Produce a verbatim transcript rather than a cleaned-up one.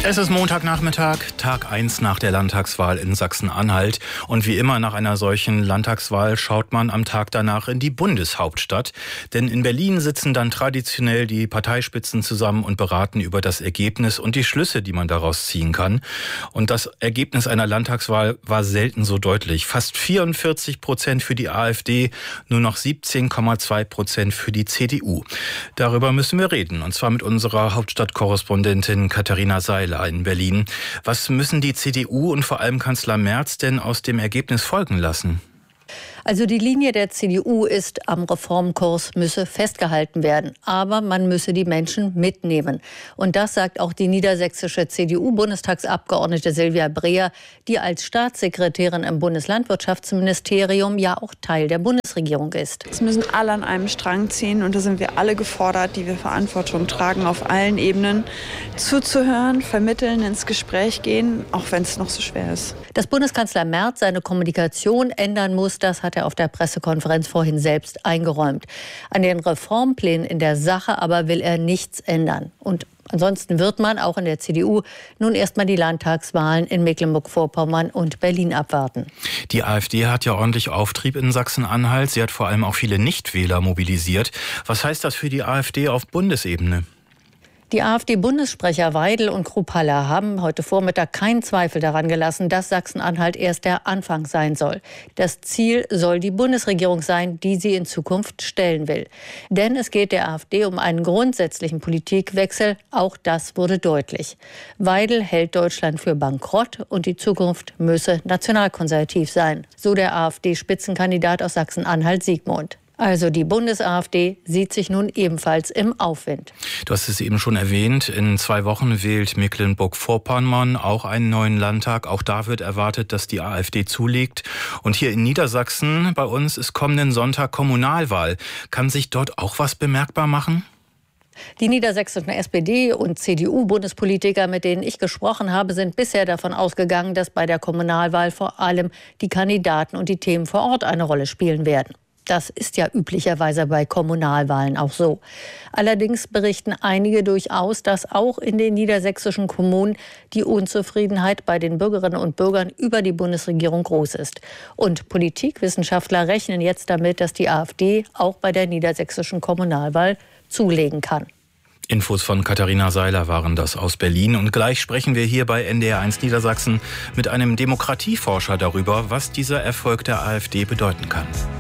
Es ist Montagnachmittag, Tag eins nach der Landtagswahl in Sachsen-Anhalt. Und wie immer nach einer solchen Landtagswahl schaut man am Tag danach in die Bundeshauptstadt. Denn in Berlin sitzen dann traditionell die Parteispitzen zusammen und beraten über das Ergebnis und die Schlüsse, die man daraus ziehen kann. Und das Ergebnis einer Landtagswahl war selten so deutlich. Fast vierundvierzig Prozent für die AfD, nur noch siebzehn Komma zwei Prozent für die C D U. Darüber müssen wir reden. Und zwar mit unserer Hauptstadtkorrespondentin Katharina Seiler in Berlin. Was müssen die C D U und vor allem Kanzler Merz denn aus dem Ergebnis folgen lassen? Also die Linie der C D U ist, am Reformkurs müsse festgehalten werden. Aber man müsse die Menschen mitnehmen. Und das sagt auch die niedersächsische C D U-Bundestagsabgeordnete Silvia Breher, die als Staatssekretärin im Bundeslandwirtschaftsministerium ja auch Teil der Bundesregierung ist. Es müssen alle an einem Strang ziehen und da sind wir alle gefordert, die wir Verantwortung tragen, auf allen Ebenen zuzuhören, vermitteln, ins Gespräch gehen, auch wenn es noch so schwer ist. Dass Bundeskanzler Merz seine Kommunikation ändern muss, das hat er auf der Pressekonferenz vorhin selbst eingeräumt. An den Reformplänen in der Sache aber will er nichts ändern. Und ansonsten wird man auch in der C D U nun erstmal die Landtagswahlen in Mecklenburg-Vorpommern und Berlin abwarten. Die AfD hat ja ordentlich Auftrieb in Sachsen-Anhalt. Sie hat vor allem auch viele Nichtwähler mobilisiert. Was heißt das für die AfD auf Bundesebene? Die AfD-Bundessprecher Weidel und Kruppalla haben heute Vormittag keinen Zweifel daran gelassen, dass Sachsen-Anhalt erst der Anfang sein soll. Das Ziel soll die Bundesregierung sein, die sie in Zukunft stellen will. Denn es geht der AfD um einen grundsätzlichen Politikwechsel. Auch das wurde deutlich. Weidel hält Deutschland für bankrott und die Zukunft müsse nationalkonservativ sein. So der AfD-Spitzenkandidat aus Sachsen-Anhalt Siegmund. Also die Bundes-AfD sieht sich nun ebenfalls im Aufwind. Du hast es eben schon erwähnt, in zwei Wochen wählt Mecklenburg-Vorpommern auch einen neuen Landtag. Auch da wird erwartet, dass die AfD zulegt. Und hier in Niedersachsen bei uns ist kommenden Sonntag Kommunalwahl. Kann sich dort auch was bemerkbar machen? Die niedersächsischen S P D- und C D U-Bundespolitiker, mit denen ich gesprochen habe, sind bisher davon ausgegangen, dass bei der Kommunalwahl vor allem die Kandidaten und die Themen vor Ort eine Rolle spielen werden. Das ist ja üblicherweise bei Kommunalwahlen auch so. Allerdings berichten einige durchaus, dass auch in den niedersächsischen Kommunen die Unzufriedenheit bei den Bürgerinnen und Bürgern über die Bundesregierung groß ist. Und Politikwissenschaftler rechnen jetzt damit, dass die AfD auch bei der niedersächsischen Kommunalwahl zulegen kann. Infos von Katharina Seiler waren das aus Berlin. Und gleich sprechen wir hier bei N D R eins Niedersachsen mit einem Demokratieforscher darüber, was dieser Erfolg der AfD bedeuten kann.